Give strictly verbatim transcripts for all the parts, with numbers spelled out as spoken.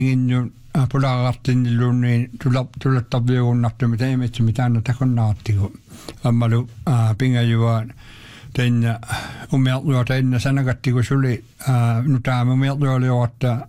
Inyo pulaaqartinnilluunni tulap tulattaviugunnartumi taimitsumi taanna takunnaartigu ammalu pingajua tainna umiarlua tainna sanakattigu suli nutaami umiarlualiuatta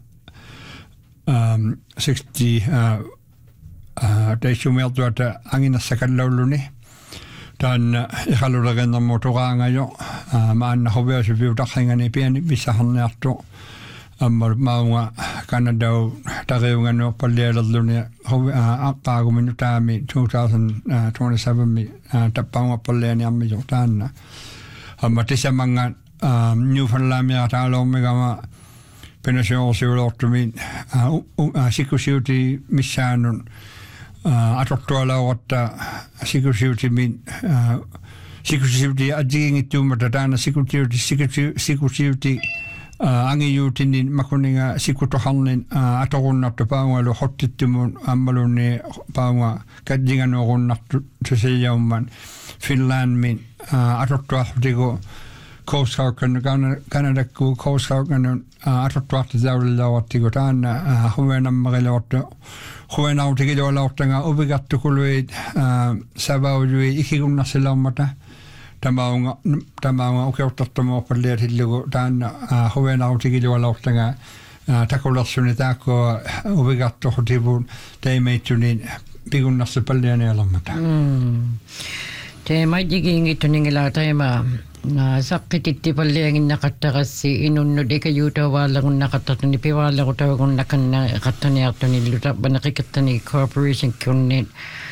sixty taissumiartuata anginassakallauluni taanna iqalulaqinnarmu tuqaangajo maanna huviasuviutaqsingani piani missaharniartu ammal maunga Canada taqiunganu pallialalluni aqqaaguminu taami twenty twenty-seven mi tappaunga palliani ammijo taanna amma tisamanga Newfoundlandmia taalommigama penasiorsiulortumi sikusiuti missaanun atortualauqatta sikusiuti min sikusiuti ajiingittuumata taana sikusiuti sikusiuti angiyuutinin makuninga sikutoharnin atorunnartu paungalu hottittumun ammalunni paunga kadjinganuorunnartu tusiyaumman Finland min atortuartigu Coast Guard Canadakku Coast Guard atortuartu taulillauartigu taana huvenammariluortu huvenautikilauortanga uvigattukului savaului ikigunnarsilaumata tamaunga tamaunga ukeuttartumo palliatillugu taanna huvenautikilauortanga takullarsuni taakko uvigattortibun taimeitsunin pigunnarsi pallianialammata te majjigiingittuningila taima saqqititti pallianginnaqattaqassi inunnu dekayutawaallagunnaqattartuni piwaallagutawagunnakanna qattaniartuni lutabbanaqiqattani corporation kunnin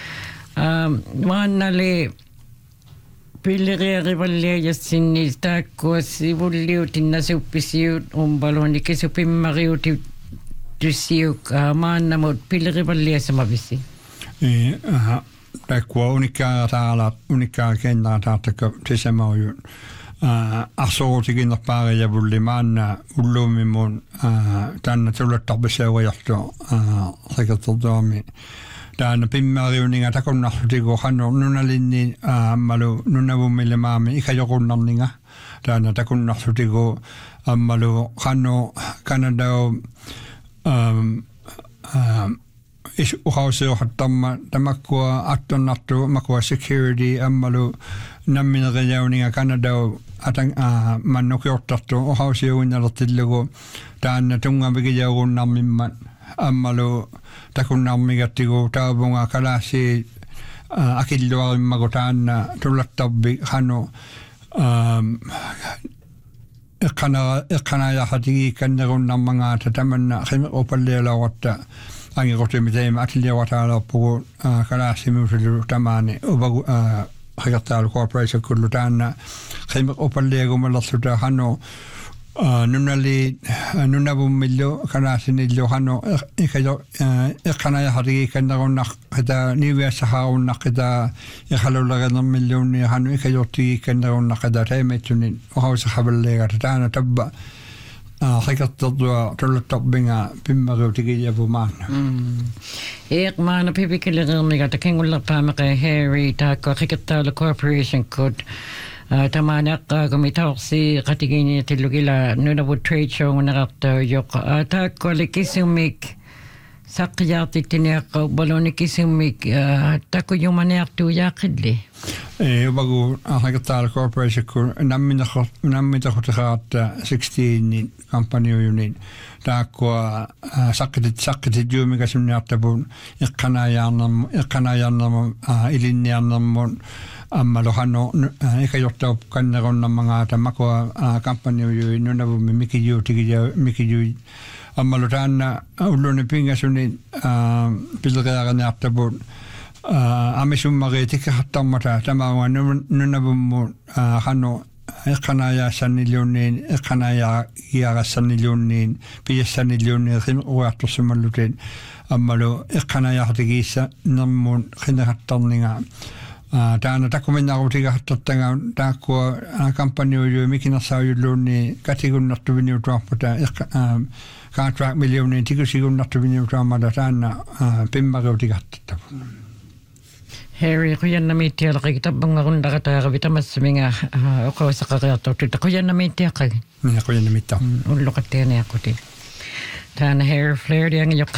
maannali Pillereerivalliajassinni taakkuassivulliutinnasuppisiut umbaluni kisupimmariuti tussiuk maannamut pillerivalliasamavissi e takkua unikkaa taala unikkaa kennaa taattakka tisamauju asootikinnerpaariavulli maanna ulluumimmun taanna tullattarpisauajartu sakattortuami taana pimmariuninga takunnartigu hanu nunalinni ammalu nunavumille maami ikajokunnarninga taana takunnartigu ammalu hanu Canada um is uhausiuhattamma tamakkua attonnartu makua security ammalu nammineriauninga Canada atang mannukiortartu uhausiuinnalertillugu taana tungavigijagunnarmimman ammalu takunnarmigattigu taavunga kalasi akilluarimmagu taanna tullattarbi hanu iqqana iqqanajahatigi kannerunnarmangaata tamanna khimiqupallialauatta angirutimi taima akilliawataalappugu kalasimuutilu tamaani ubagu higattaalu corporation kullu taanna khimiqupalliagumalerluta hanu nunali nunavummillu kanasinillu hanu ikajo iqqanajahatigi kannerunnaq qita niuviassaharunnaq qita iqalulagernermillunni hanu ikajortigi kannerunnaq qita taimitsunin uhausahavalleegata taana tabba higattertua tullattarpinga pimmariutigijavumaanna eq maana pipikiligermigata kengullerpaameqa Harry taakko higattaalu corporation code tamaanaqqaagumitorsi qatiginiatillugila nunavut trade show naqartaujoq taakkuali kisumik saqqijaartittiniaqqa baloni kisumik takujumaniartuujaaqilli e ubagu ahagattaal corporation ku namminaqor nammitaqutaqaatta sixteen company-uyunin taakkua saqqitit saqqitit juumikasunniartabun iqqanaajaarnam iqqanaajaarnam ilinniarnermun ammalu hanu ikajortaup kannerunnarmangaata makua company-uyui nunavummi mikijuu mikijui ammalu taanna ulluni pingasuni pileriaqaniartabun amisummari tikkahattarmata tamaunga nunavummu hanu iqqanaajaassanniluunniin iqqanaajagiarassannilluunniin piyassannilluunniin khimiquartussummallutin ammalu iqqanaajaartigiissa nermun khinerattarninga taana takuminnaarutigahattartanga taakkua company-uyui mikinersaujulluunni katigunnartuviniutuarputa contract millionin tikusigonnartuviniutuarmata taana pimmariutigahattartapu Harry kuyannamiittialaqigitabangarundaqataaqavi tamassuminga oqawsaqariartortuta kuyannamiittiaqagi minna kuyannamiitta ulluqattianiaquti taana Harry Flair diangijoq